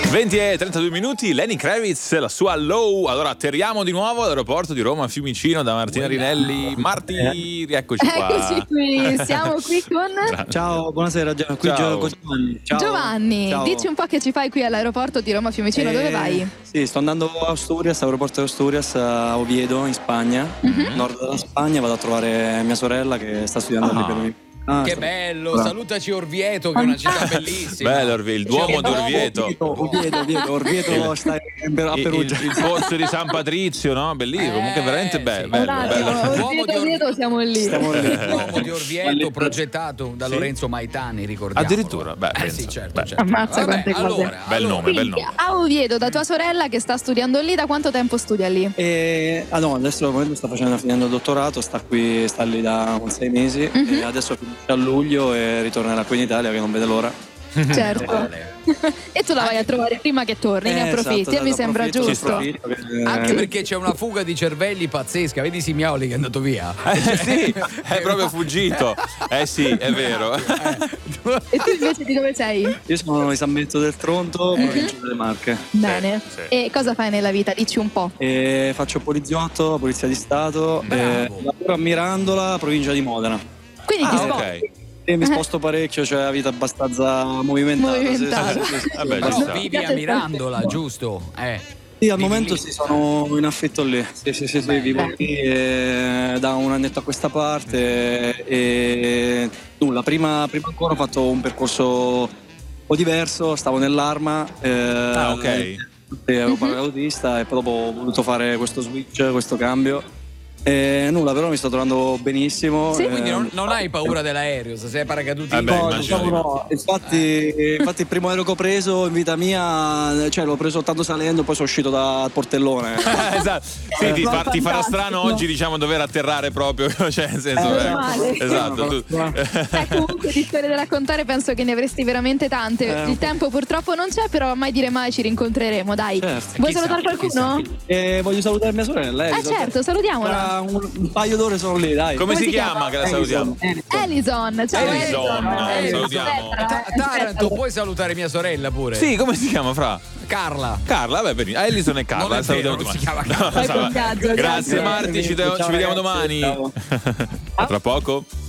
20 e 32 minuti, Lenny Kravitz, la sua Low. Allora atterriamo di nuovo all'aeroporto di Roma Fiumicino da Martina Rinelli. Marti, rieccoci qua. Eccoci qui, siamo qui con... Ciao, buonasera qui Giovanni. Ciao. Giovanni, Ciao. dici un po' che ci fai qui all'aeroporto di Roma Fiumicino, dove vai? Sì, sto andando a Asturias, aeroporto di Asturias, a Oviedo in Spagna, nord della Spagna. Vado a trovare mia sorella che sta studiando lì per me. Che bello, salutaci Orvieto, che è una città bellissima. Bello Orvieto, il Duomo di Orvieto. Orvieto sta a Perugia. Il pozzo di San Patrizio, no? Bellissimo, comunque veramente bello. Oviedo, siamo lì. L'uomo di Orvieto progettato da Lorenzo Maitani, ricordiamo. Addirittura, sì, certo. Ammazza quante cose. Allora, bel nome. A Oviedo, da tua sorella che sta studiando lì, da quanto tempo studia lì? Adesso al momento sta finendo il dottorato, sta lì da 6 mesi e adesso finisce a luglio e ritornerà qui in Italia che non vede l'ora. Certo. E tu la vai a trovare prima che torni, ne approfitti, esatto, e mi sembra giusto. Anche perché c'è una fuga di cervelli pazzesca. Vedi Simioli che è andato via. Sì, è proprio fuggito. Sì, è vero. E tu invece di dove sei? Io sono di San Benedetto del Tronto, provincia delle Marche. Bene. Sì. E cosa fai nella vita? Dici un po'. Faccio poliziotto, polizia di Stato, lavoro a Mirandola, provincia di Modena. Quindi ti sposti. Ok. E mi sposto parecchio, cioè la vita abbastanza movimentata. Sì. Vabbè, ci sta. Vivi a Mirandola, giusto? Sì, al momento sono in affitto lì. Sì, vivo qui da un annetto a questa parte e nulla, prima ancora ho fatto un percorso un po' diverso, stavo nell'Arma. Ok. Ero paracautista e poi dopo ho voluto fare questo switch, questo cambio. Nulla, però mi sto trovando benissimo. Sì. Quindi non hai paura dell'aereo se sei paracadutista? No. Infatti il primo aereo che ho preso in vita mia, cioè l'ho preso tanto salendo, poi sono uscito dal portellone. Esatto. Sì, ti farà strano oggi, diciamo, dover atterrare proprio, cioè nel senso esatto. Comunque di storie da raccontare penso che ne avresti veramente tante. Il tempo purtroppo non c'è, però mai dire mai ci rincontreremo, dai. Certo. Vuoi salutare qualcuno? Voglio salutare mia sorella. Certo, salutiamola. Un paio d'ore sono lì, dai. Come si chiama che la salutiamo? Elison, ciao Elison, salutiamo. Taranto, puoi salutare mia sorella pure? Sì, come si chiama, Fra? Carla, vabbè, benissimo. Elison e Carla. Non è vero, salutiamo si chiama domani. Carla. Grazie Marti, ci vediamo domani. Ciao. Tra poco.